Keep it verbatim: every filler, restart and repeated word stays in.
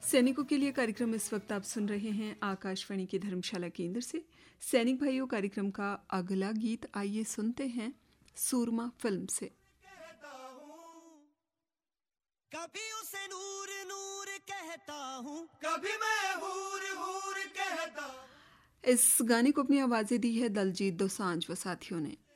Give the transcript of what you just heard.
सैनिकों के लिए कार्यक्रम इस वक्त आप सुन रहे हैं आकाशवाणी के धर्मशाला केंद्र से। सैनिक भाइयों कार्यक्रम का अगला गीत आइए सुनते हैं सूरमा फिल्म से। कभी उसे नूर नूर कहता हूँ, कभी मैं हूर हूर कहता। इस गाने को अपनी आवाजें दी है दलजीत दोसांझ व साथियों ने।